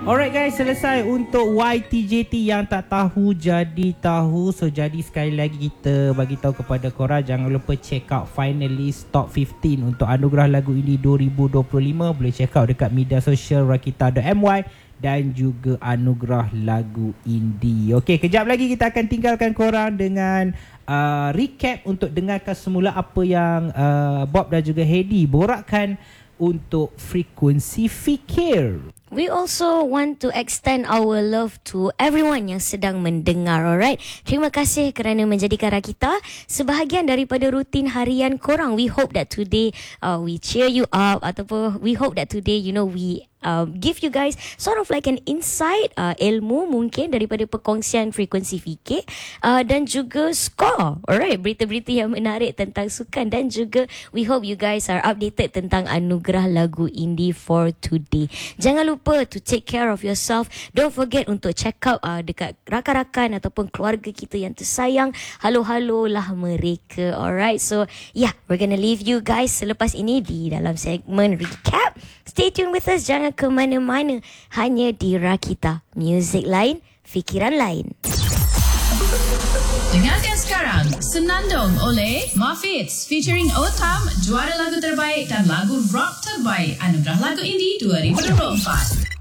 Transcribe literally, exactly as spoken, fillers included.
Alright guys, selesai untuk Y T J T yang tak tahu jadi tahu. So jadi sekali lagi kita bagi tahu kepada korang, jangan lupa check out finalist top fifteen untuk anugerah lagu indie dua ribu dua puluh lima. Boleh check out dekat media sosial rakita dot my dan juga anugerah lagu indie. Okey, kejap lagi kita akan tinggalkan korang dengan uh, recap untuk dengarkan semula apa yang uh, Bob dan juga Hedi borakkan untuk Frekuensi Fikir. We also want to extend our love to everyone yang sedang mendengar, alright? Terima kasih kerana menjadikan Rakita sebahagian daripada rutin harian korang. We hope that today uh, we cheer you up, ataupun we hope that today, you know, we uh, give you guys sort of like an insight, uh, ilmu mungkin daripada perkongsian Frekuensi Fikir, uh, dan juga score, alright? Berita-berita yang menarik tentang sukan, dan juga we hope you guys are updated tentang anugerah lagu indie for today. Jangan lupa to take care of yourself. Don't forget untuk check out uh, dekat rakan-rakan ataupun keluarga kita yang tersayang. Halo-halo lah mereka. Alright, so yeah, we're gonna leave you guys selepas ini di dalam segmen recap. Stay tuned with us, jangan ke mana-mana. Hanya di Rakita, music lain, fikiran lain. Dengarkan sekarang Senandung oleh Muffets featuring Otam, juara lagu terbaik dan lagu rock terbaik Anugerah Lagu Indie dua ribu dua puluh empat.